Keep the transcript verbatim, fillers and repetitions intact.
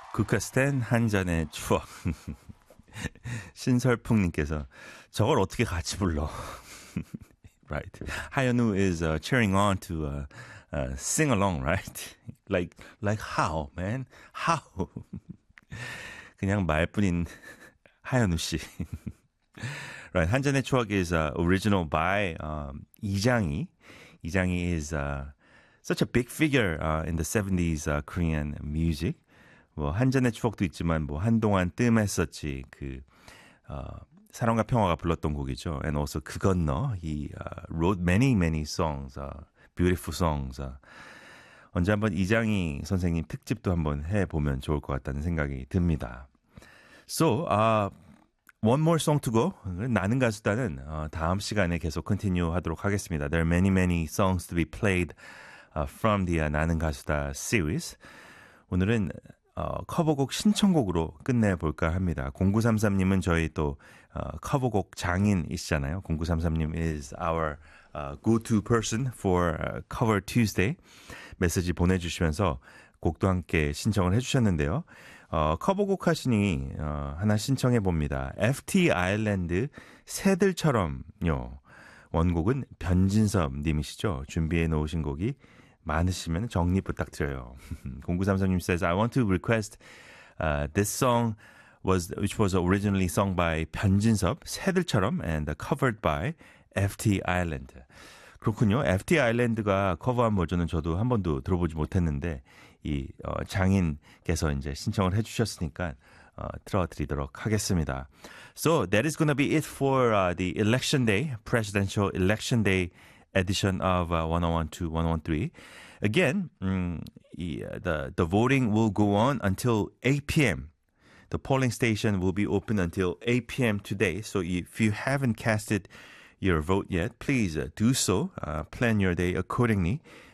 국카스텐 한 잔의 추억. 신설풍님께서 저걸 어떻게 같이 불러? Right. 하연우 is uh, cheering on to uh, uh, sing along, right? Like, like how, man? How? 그냥 말뿐인 하연우 씨. Right. 한 잔의 추억 is uh, original by um, 이장희. 이장희 is uh, such a big figure uh, in the seventies uh, Korean music. 뭐 한 잔의 추억도 있지만 뭐 한동안 뜸했었지 그 어, 사랑과 평화가 불렀던 곡이죠. And also 그 건너 he uh, wrote many many songs, uh, beautiful songs. Uh. 언제 한번 이장희 선생님 특집도 한번 해보면 좋을 것 같다는 생각이 듭니다. So, uh, one more song to go. 나는 가수다는 어, 다음 시간에 계속 continue 하도록 하겠습니다. There are many many songs to be played uh, from the uh, 나는 가수다 series. 오늘은 어, 커버곡 신청곡으로 끝내볼까 합니다. 공구삼삼님은 저희 또 어, 커버곡 장인이시잖아요. 공구삼삼님 is our uh, go-to person for uh, Cover Tuesday. 메시지 보내주시면서 곡도 함께 신청을 해주셨는데요. 어, 커버곡 하시니 어, 하나 신청해봅니다. 에프티 아일랜드 새들처럼요. 원곡은 변진섭 님이시죠. 준비해 놓으신 곡이 많으시면 정리 부탁드려요. 공구삼삼님 says, I want to request uh, this song was which was originally sung by 변진섭, 새들처럼 and covered by 에프티 Island. 그렇군요. 에프티 Island가 커버한 버전은 저도 한 번도 들어보지 못했는데 이 어, 장인께서 이제 신청을 해주셨으니까 어, 틀어드리도록 하겠습니다. So that is going to be it for uh, the election day, presidential election day edition of uh, one oh one to one oh three. Again, um, the, the voting will go on until eight p.m. The polling station will be open until eight p.m. today. So if you haven't casted your vote yet, please uh, do so. Uh, plan your day accordingly.